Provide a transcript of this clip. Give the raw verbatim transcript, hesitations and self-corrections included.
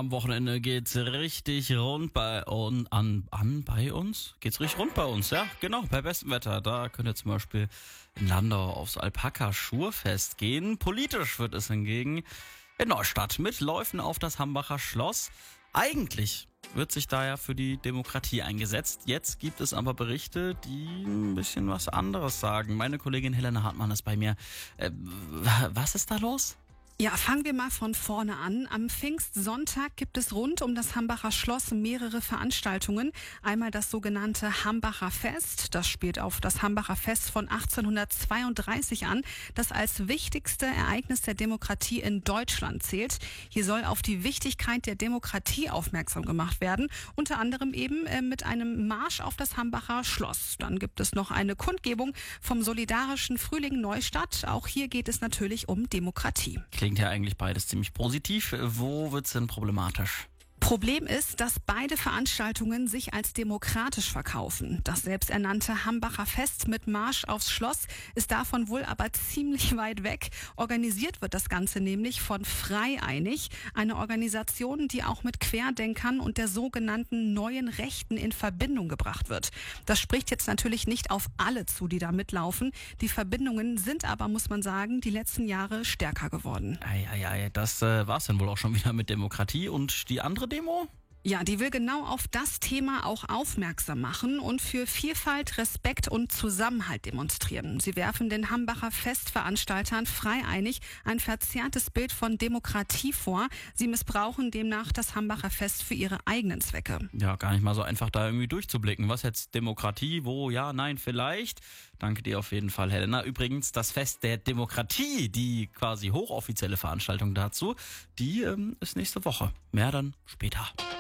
am Wochenende geht's richtig rund bei und an, an bei uns? Geht's richtig rund bei uns, ja, genau, bei bestem Wetter. Da könnt ihr zum Beispiel in Landau aufs Alpaka-Schurfest gehen. Politisch wird es hingegen in Neustadt mit Läufen auf das Hambacher Schloss. Eigentlich wird sich da ja für die Demokratie eingesetzt. Jetzt gibt es aber Berichte, die ein bisschen was anderes sagen. Meine Kollegin Helena Hartmann ist bei mir. Äh, was ist da los? Ja, fangen wir mal von vorne an. Am Pfingstsonntag gibt es rund um das Hambacher Schloss mehrere Veranstaltungen. Einmal das sogenannte Hambacher Fest. Das spielt auf das Hambacher Fest von achtzehnhundertzweiunddreißig an, das als wichtigste Ereignis der Demokratie in Deutschland zählt. Hier soll auf die Wichtigkeit der Demokratie aufmerksam gemacht werden. Unter anderem eben äh, mit einem Marsch auf das Hambacher Schloss. Dann gibt es noch eine Kundgebung vom Solidarischen Frühling Neustadt. Auch hier geht es natürlich um Demokratie. Klingt ja eigentlich beides ziemlich positiv. Wo wird's denn problematisch? Problem ist, dass beide Veranstaltungen sich als demokratisch verkaufen. Das selbsternannte Hambacher Fest mit Marsch aufs Schloss ist davon wohl aber ziemlich weit weg. Organisiert wird das Ganze nämlich von Freieinig, eine Organisation, die auch mit Querdenkern und der sogenannten neuen Rechten in Verbindung gebracht wird. Das spricht jetzt natürlich nicht auf alle zu, die da mitlaufen. Die Verbindungen sind aber, muss man sagen, die letzten Jahre stärker geworden. Ei, ei, ei, das äh, war's dann wohl auch schon wieder mit Demokratie. Und die andere Demo? Ja, die will genau auf das Thema auch aufmerksam machen und für Vielfalt, Respekt und Zusammenhalt demonstrieren. Sie werfen den Hambacher Festveranstaltern Freieinig ein verzerrtes Bild von Demokratie vor. Sie missbrauchen demnach das Hambacher Fest für ihre eigenen Zwecke. Ja, gar nicht mal so einfach da irgendwie durchzublicken. Was jetzt Demokratie, wo, ja, nein, vielleicht. Danke dir auf jeden Fall, Helena. Übrigens, das Fest der Demokratie, die quasi hochoffizielle Veranstaltung dazu, die ähm, ist nächste Woche. Mehr dann später.